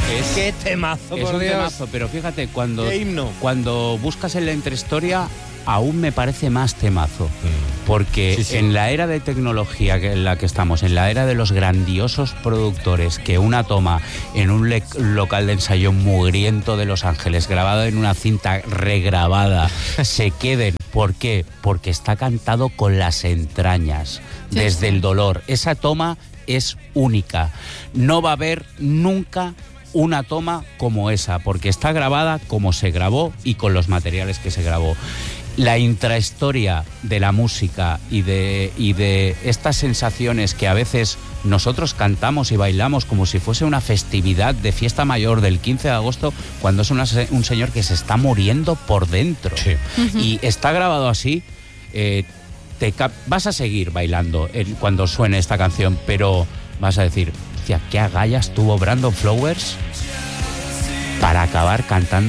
¡Qué temazo, Es por un Dios! temazo, pero fíjate, ¡Qué himno! cuando buscas en la intrahistoria, aún me parece más temazo. Porque en la era de tecnología en la que estamos, en la era de los grandiosos productores, que una toma en un local de ensayo mugriento de Los Ángeles, grabado en una cinta regrabada, se queden. ¿Por qué? Porque está cantado con las entrañas, desde el dolor. Esa toma es única. No va a haber nunca una toma como esa, porque está grabada como se grabó y con los materiales que se grabó. La intrahistoria de la música y de estas sensaciones que a veces nosotros cantamos y bailamos como si fuese una festividad de fiesta mayor del 15 de agosto, cuando es un señor que se está muriendo por dentro. Sí. Y está grabado así, vas a seguir bailando cuando suene esta canción, pero vas a decir, hostia, qué agallas tuvo Brandon Flowers para acabar cantando